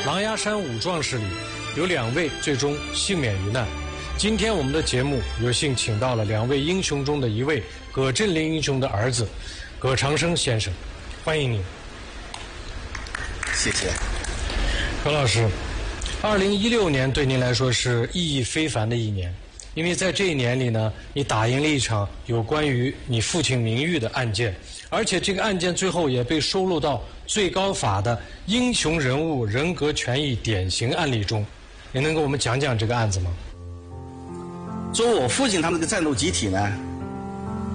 狼牙山五壮士里有2位最终幸免于难。今天我们的节目有幸请到了2位英雄中的一位，葛振林英雄的儿子葛长生先生，欢迎您。 谢谢。 葛老师，2016年对您来说是意义非凡的一年，因为在这一年里呢，你打赢了一场有关于你父亲名誉的案件，而且这个案件最后也被收录到最高法的英雄人物人格权益典型案例中。您能给我们讲讲这个案子吗？ 作为我父亲他们的战斗集体呢，